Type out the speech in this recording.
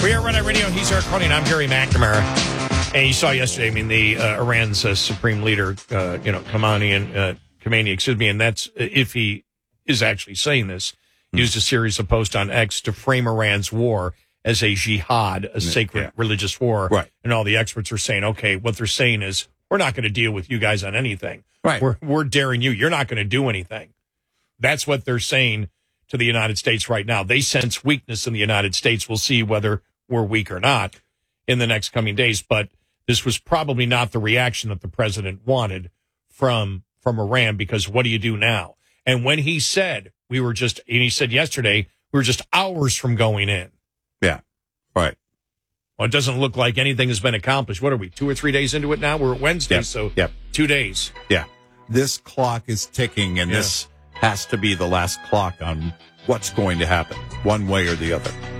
We are Red Eye Radio. He's Eric Cronin. I'm Gary McNamara. And you saw yesterday, the Iran's supreme leader, Khamenei, excuse me, and that's, if he is actually saying this, used a series of posts on X to frame Iran's war as a jihad, a sacred religious war. Right. And all the experts are saying, okay, what they're saying is, we're not going to deal with you guys on anything. Right. We're daring you. You're not going to do anything. That's what they're saying to the United States right now. They sense weakness in the United States. We'll see whether we're weak or not in the next coming days. But this was probably not the reaction that the president wanted from Iran, because what do you do now? And when he said, he said yesterday, we were just hours from going in. Yeah. Right. Well, it doesn't look like anything has been accomplished. What are we, 2 or 3 days into it now? We're at Wednesday, so 2 days. Yeah. This clock is ticking, and this has to be the last clock on what's going to happen, one way or the other.